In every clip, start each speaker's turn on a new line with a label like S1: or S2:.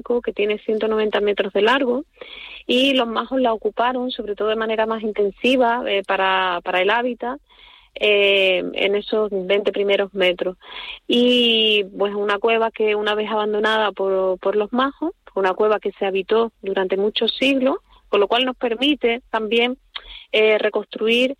S1: que tiene 190 metros de largo, y los majos la ocuparon, sobre todo de manera más intensiva, para el hábitat, en esos 20 primeros metros. Y pues una cueva que, una vez abandonada por los majos, una cueva que se habitó durante muchos siglos, con lo cual nos permite también reconstruir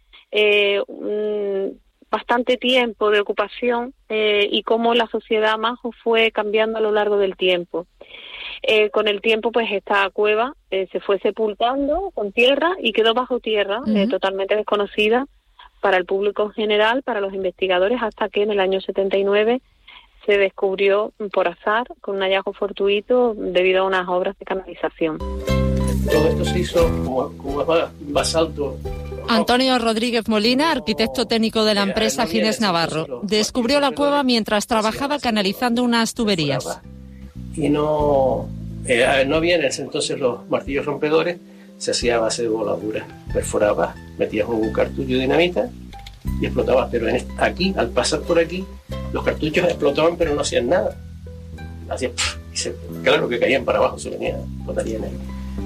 S1: bastante tiempo de ocupación y cómo la sociedad majo fue cambiando a lo largo del tiempo. Con el tiempo, pues esta cueva se fue sepultando con tierra y quedó bajo tierra, totalmente desconocida para el público en general, para los investigadores, hasta que en el año 79 se descubrió por azar, con un hallazgo fortuito, debido a unas obras de canalización.
S2: Todo esto se hizo como basalto.
S3: Antonio Rodríguez Molina, arquitecto técnico de la empresa Ginés Navarro, descubrió la cueva mientras trabajaba canalizando unas tuberías.
S2: Y no había en ese entonces los martillos rompedores, se hacía a base de voladura, perforaba, metías un cartucho de dinamita y explotaba, pero aquí, al pasar por aquí, los cartuchos explotaban pero no hacían nada. Hacían, claro que caían para abajo, se venían, explotarían ahí.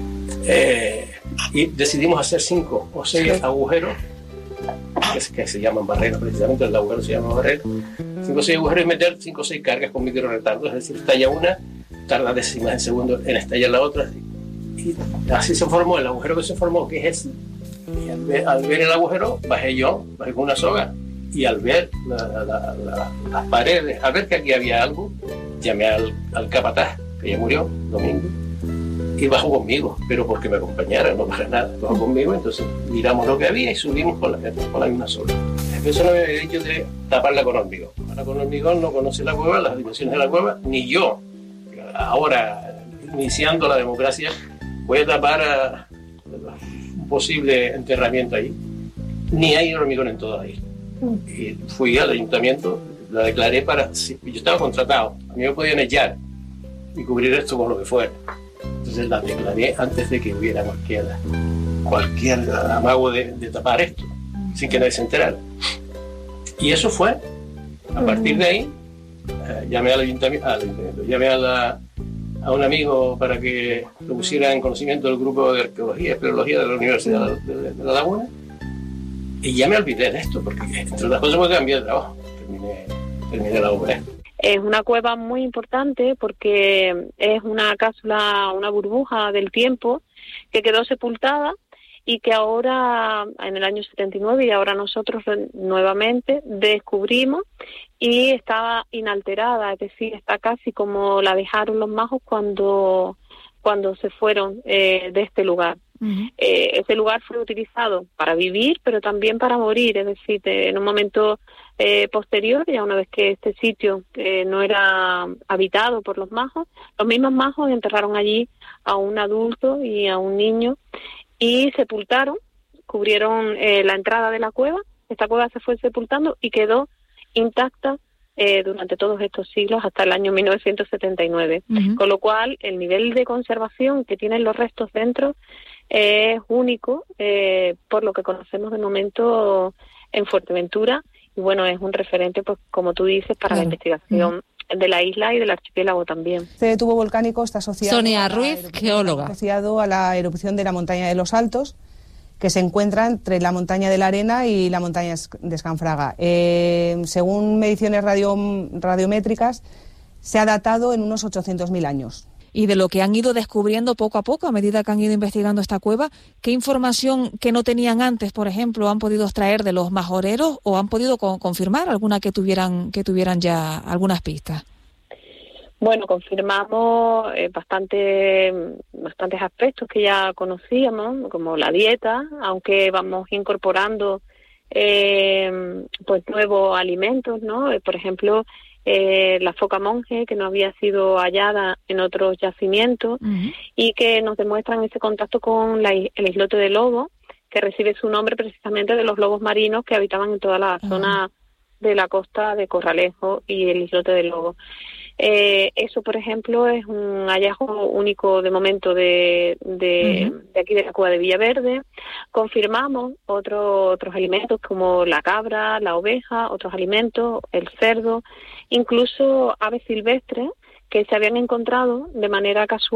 S2: Y decidimos hacer 5 o 6 agujeros que se llaman barreras, precisamente el agujero se llama barrera. 5 o 6 agujeros y meter 5 o 6 cargas con micro retardos, es decir, estalla una, tarda décimas de segundo en estallar la otra, y así se formó el agujero que se formó, que es ese. Y al ver el agujero, bajé con una soga, y al ver las paredes, al ver que aquí había algo, llamé al capataz, que ya murió, Domingo, y bajó conmigo, pero porque me acompañara, no para nada, bajó conmigo. Entonces miramos lo que había y subimos con la misma soga. Eso no me había dicho de taparla con hormigón. Ahora con hormigón no conoce la cueva, las dimensiones de la cueva, ni yo. Ahora, iniciando la democracia, voy a tapar un posible enterramiento ahí. Ni hay hormigón en todo ahí. Y fui al ayuntamiento, la declaré yo estaba contratado, a mí me podían echar y cubrir esto con lo que fuera. Entonces la declaré antes de que hubiera cualquier amago de tapar esto, sin que nadie se enterara. Y eso fue, a partir de ahí, llamé al ayuntamiento, llamé a un amigo para que lo pusiera en conocimiento del grupo de arqueología y espeleología de la Universidad de La Laguna, y ya me olvidé de esto, porque entre otras cosas me cambié de trabajo, terminé la obra.
S1: Es una cueva muy importante porque es una cápsula, una burbuja del tiempo que quedó sepultada y que ahora, en el año 79, y ahora nosotros nuevamente descubrimos, y estaba inalterada, es decir, está casi como la dejaron los majos cuando se fueron de este lugar. Ese lugar fue utilizado para vivir, pero también para morir, es decir, en un momento posterior, ya una vez que este sitio no era habitado por los majos, los mismos majos enterraron allí a un adulto y a un niño y sepultaron, cubrieron la entrada de la cueva. Esta cueva se fue sepultando y quedó intacta durante todos estos siglos hasta el año 1979, con lo cual el nivel de conservación que tienen los restos dentro es único, por lo que conocemos de momento en Fuerteventura, y bueno, es un referente, pues como tú dices, para la investigación de la isla y del archipiélago también.
S4: Este tubo volcánico está asociado,
S3: Sonia Ruiz, geóloga,
S4: asociado a la erupción de la montaña de los Altos, que se encuentra entre la montaña de la Arena y la montaña de Escanfraga. Según mediciones radiométricas, se ha datado en unos 800.000 años.
S5: Y de lo que han ido descubriendo poco a poco, a medida que han ido investigando esta cueva, ¿qué información que no tenían antes, por ejemplo, han podido extraer de los majoreros o han podido confirmar alguna que tuvieran ya algunas pistas?
S1: Bueno, confirmamos bastantes aspectos que ya conocíamos, como la dieta, aunque vamos incorporando pues nuevos alimentos, ¿no? Por ejemplo, la foca monje, que no había sido hallada en otros yacimientos, y que nos demuestran ese contacto con el islote de lobo, que recibe su nombre precisamente de los lobos marinos que habitaban en toda la zona de la costa de Corralejo y el islote del Lobo. Eso, por ejemplo, es un hallazgo único de momento de aquí de la cueva de Villaverde. Confirmamos otros alimentos como la cabra, la oveja, otros alimentos, el cerdo, incluso aves silvestres que se habían encontrado de manera casual